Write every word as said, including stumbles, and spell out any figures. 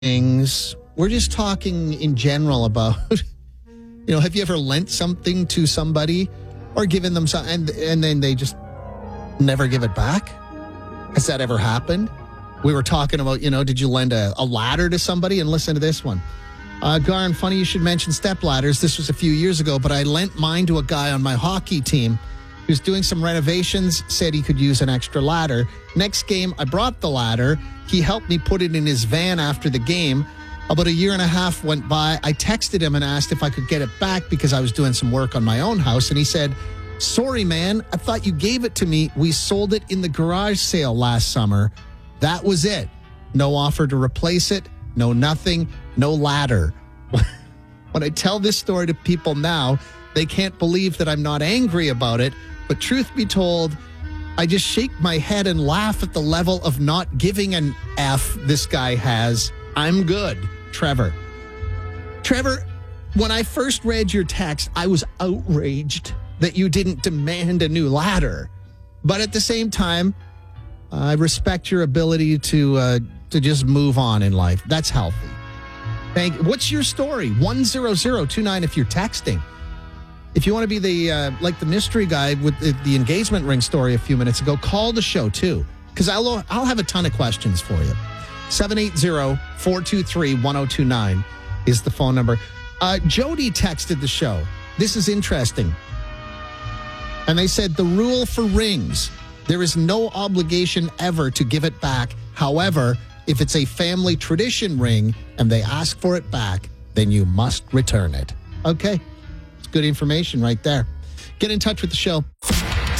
things. We're just talking in general about, you know, have you ever lent something to somebody or given them something and, and then they just never give it back? Has that ever happened? We were talking about, you know, did you lend a, a ladder to somebody? And listen to this one. Uh, Garn, funny you should mention step ladders. This was a few years ago, but I lent mine to a guy on my hockey team who's doing some renovations, said he could use an extra ladder. Next game, I brought the ladder. He helped me put it in his van after the game. About a year and a half went by. I texted him and asked if I could get it back because I was doing some work on my own house. And he said, sorry, man, I thought you gave it to me. We sold it in the garage sale last summer. That was it. No offer to replace it. No nothing. No ladder. When I tell this story to people now, they can't believe that I'm not angry about it. But truth be told, I just shake my head and laugh at the level of not giving an F this guy has. I'm good. Trevor. Trevor, when I first read your text, I was outraged that you didn't demand a new ladder. But at the same time, I respect your ability to uh, to just move on in life. That's healthy. Thank you. What's your story? one zero zero two nine if you're texting. If you want to be the uh, like the mystery guy with the, the engagement ring story a few minutes ago, call the show too, because I'll I'll have a ton of questions for you. seven eight zero, four two three, one zero two nine is the phone number. Uh, Jody texted the show. This is interesting. And they said the rule for rings, there is no obligation ever to give it back. However, if it's a family tradition ring and they ask for it back, then you must return it. Okay. It's good information right there. Get in touch with the show.